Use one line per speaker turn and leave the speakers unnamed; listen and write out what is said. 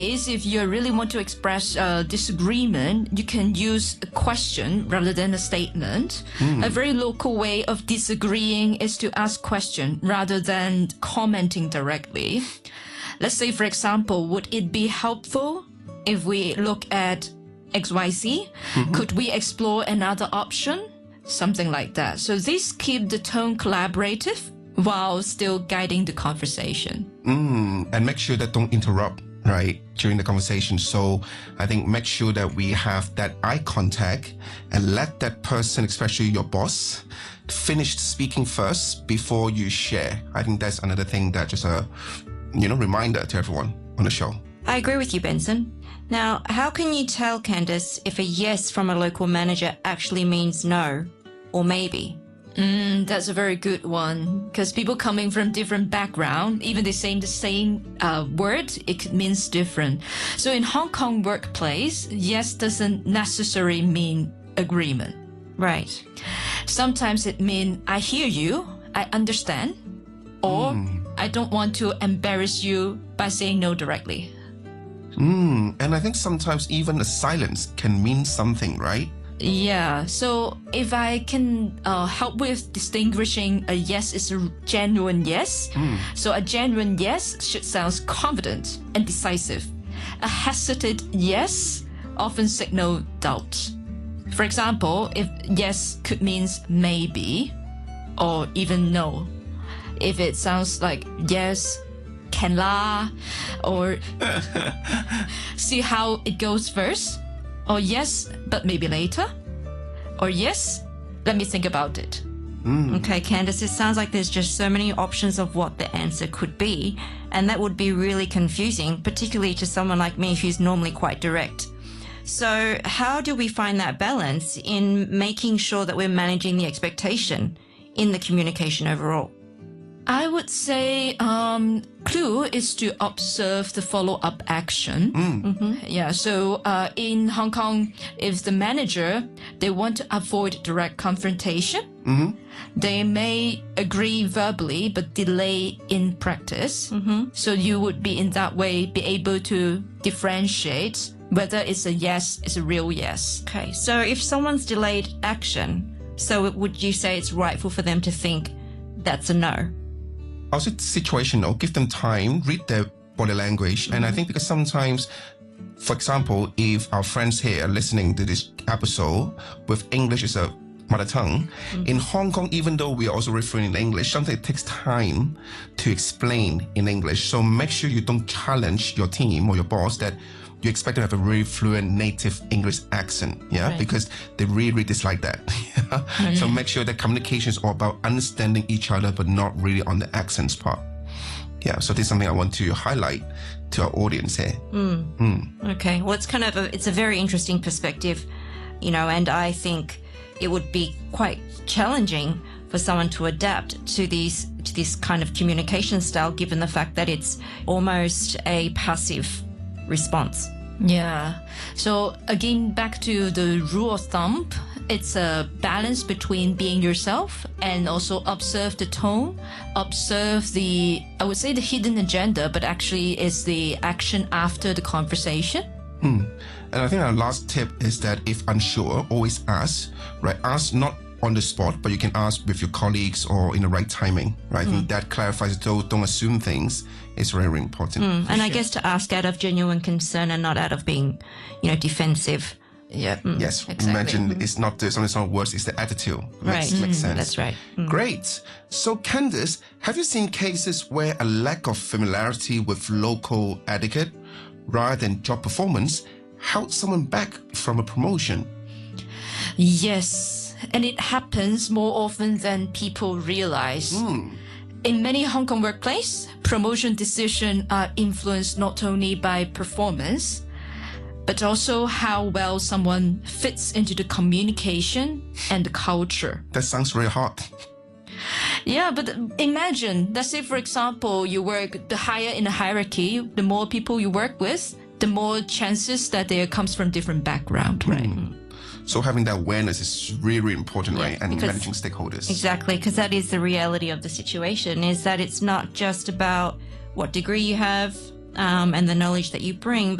is if you really want to express disagreement, you can use a question rather than a statement. A very local way of disagreeing is to ask question rather than commenting directly. Let's say, for example, would it be helpful if we look at XYZ? Could we explore another option? Something like that. So this keep the tone collaborative while still guiding the conversation.
And make sure that don't interrupt, right, during the conversation. So I think make sure that we have that eye contact and let that person, especially your boss, finish speaking first before you share. I think that's another thing that just a, reminder to everyone on the show.
I agree with you, Benson. Now, how can you tell, Candice, if a yes from a local manager actually means no or maybe?
That's a very good one, because people coming from different background, even they saying the same word, it means different. So in Hong Kong workplace, yes doesn't necessarily mean agreement.
Right.
Sometimes it means I hear you, I understand, or I don't want to embarrass you by saying no directly.
And I think sometimes even a silence can mean something, right?
Yeah, so if I can help with distinguishing a yes is a genuine yes. So a genuine yes should sound confident and decisive. A hesitant yes often signal doubt. For example, if yes could means maybe or even no. If it sounds like yes, can la, or see how it goes first. Or yes, but maybe later. Or yes, let me think about it.
Okay, Candice, it sounds like there's just so many options of what the answer could be. And that would be really confusing, particularly to someone like me who's normally quite direct. So how do we find that balance in making sure that we're managing the expectation in the communication overall?
I would say clue is to observe the follow-up action. Yeah, so in Hong Kong, if the manager, they want to avoid direct confrontation, they may agree verbally but delay in practice. So you would be in that way be able to differentiate whether it's a yes, it's a real yes.
Okay, so if someone's delayed action, so would you say it's rightful for them to think that's a no?
Also situational, give them time, read their body language. And I think because sometimes, for example, if our friends here are listening to this episode with English as a mother tongue, in Hong Kong, even though we are also referring in English, sometimes it takes time to explain in English. So make sure you don't challenge your team or your boss that you expect to have a really fluent native English accent,
Right.
because they really dislike that. So make sure that communication is all about understanding each other, but not really on the accents part. Yeah, so this is something I want to highlight to our audience here.
Okay, well, it's a very interesting perspective, and I think it would be quite challenging for someone to adapt to this kind of communication style, given the fact that it's almost a passive response.
Yeah. So again, back to the rule of thumb, it's a balance between being yourself and also observe the tone, observe I would say the hidden agenda, but actually it's the action after the conversation.
And I think our last tip is that if unsure, always ask, right? Ask not on the spot, but you can ask with your colleagues or in the right timing, right? I think that clarifies it. Don't assume things. It's very, very important.
And I guess to ask out of genuine concern and not out of being, defensive.
Yeah.
Yes,
exactly.
Imagine it's not something's not words, it's the attitude.
Right.
Makes sense.
That's right.
Great. So Candice, have you seen cases where a lack of familiarity with local etiquette rather than job performance held someone back from a promotion?
Yes. And it happens more often than people realize. In many Hong Kong workplaces, promotion decisions are influenced not only by performance, but also how well someone fits into the communication and the culture.
That sounds very hard.
Yeah, but imagine, let's say, for example, you work the higher in the hierarchy, the more people you work with, the more chances that there comes from different background, right?
So having that awareness is really, really important, right? And
because-
managing stakeholders.
Exactly, because that is the reality of the situation, is that it's not just about what degree you have, and the knowledge that you bring,